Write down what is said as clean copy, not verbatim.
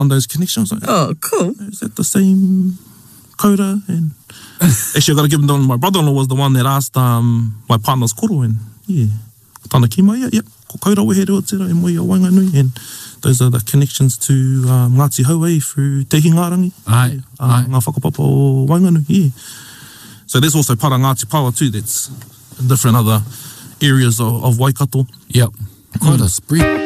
on those connections. Like, Oh, cool. is that the same kaura? And actually, I got to give them. My brother-in-law was the one that asked my partner's koro, and tana ki mai, ko kaura wehe reo tera e moi a Wainganui, and those are the connections to Ngāti Hauei through Te Hingarangi. Ngā whakapapa o Wainganui, So there's also para Ngāti Pawa too, that's in different other areas of Waikato. Yep. Quite a spread.